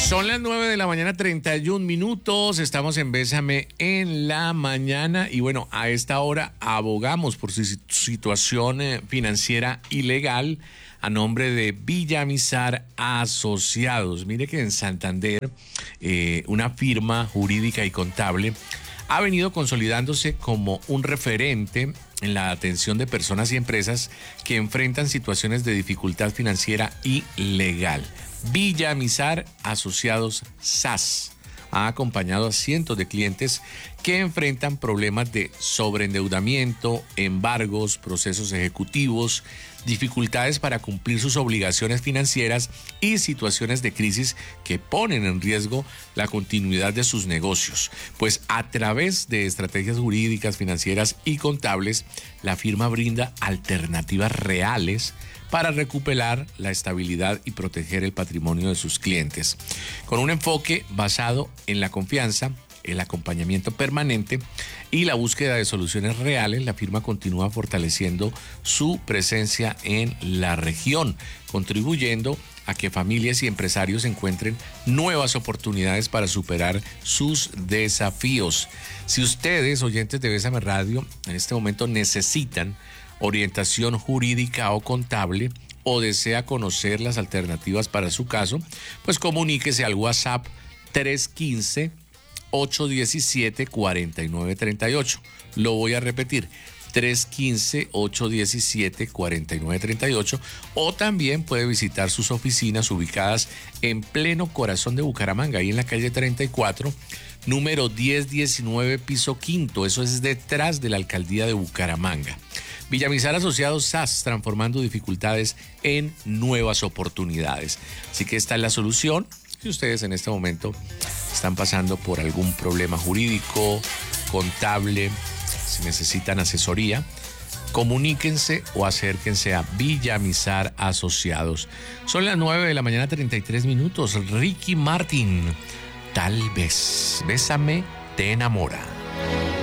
Son las 9 de la mañana, 31 minutos. Estamos en Bésame en la mañana. Y bueno, a esta hora abogamos por su situación financiera ilegal a nombre de Villamizar Asociados. Mire que en Santander, una firma jurídica y contable ha venido consolidándose como un referente en la atención de personas y empresas que enfrentan situaciones de dificultad financiera y legal. Villamizar Asociados SAS ha acompañado a cientos de clientes que enfrentan problemas de sobreendeudamiento, embargos, procesos ejecutivos, dificultades para cumplir sus obligaciones financieras y situaciones de crisis que ponen en riesgo la continuidad de sus negocios. Pues a través de estrategias jurídicas, financieras y contables, la firma brinda alternativas reales para recuperar la estabilidad y proteger el patrimonio de sus clientes. Con un enfoque basado en la confianza, el acompañamiento permanente y la búsqueda de soluciones reales, la firma continúa fortaleciendo su presencia en la región, contribuyendo a que familias y empresarios encuentren nuevas oportunidades para superar sus desafíos. Si ustedes, oyentes de Bésame Radio, en este momento necesitan orientación jurídica o contable o desea conocer las alternativas para su caso, pues comuníquese al WhatsApp 315-817-4938. Lo voy a repetir, 315-817-4938, o también puede visitar sus oficinas ubicadas en pleno corazón de Bucaramanga, ahí en la calle 34, número 1019, piso quinto. Eso es detrás de la alcaldía de Bucaramanga. Villamizar Asociados SAS, transformando dificultades en nuevas oportunidades. Así que esta es la solución. Si ustedes en este momento están pasando por algún problema jurídico, contable, si necesitan asesoría, comuníquense o acérquense a Villamizar Asociados. Son las 9 de la mañana, 33 minutos. Ricky Martin, tal vez. Bésame, te enamora.